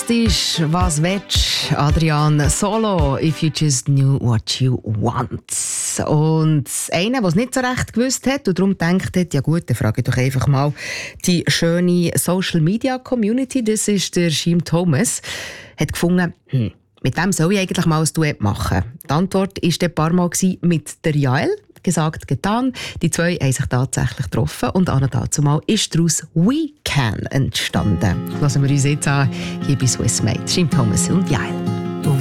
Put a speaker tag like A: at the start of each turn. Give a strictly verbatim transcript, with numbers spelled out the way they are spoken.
A: Jetzt ist «Was willst?» Adrian Solo, «If you just knew what you want». Und einer, der es nicht so recht gewusst hat und darum gedacht hat, ja gut, dann frage ich doch einfach mal die schöne Social-Media-Community, das ist der Jim Thomas, hat gefunden, hm, mit dem soll ich eigentlich mal ein Duett machen. Die Antwort war ein paar Mal mit der Jael. Gesagt, getan. Die zwei haben sich tatsächlich getroffen und an dazu mal ist daraus «We Can» entstanden. Lassen wir uns jetzt an, hier bei Swiss Made, Jim Thomas und Jael.